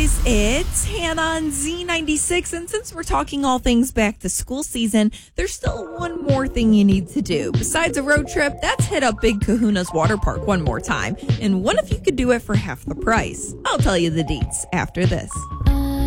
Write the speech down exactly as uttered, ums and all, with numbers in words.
guys, it's Hannah on Z ninety-six, and since we're talking all things back to school season, there's still one more thing you need to do. Besides a road trip, that's hit up Big Kahuna's water park one more time, and what if you could do it for half the price? I'll tell you the deets after this.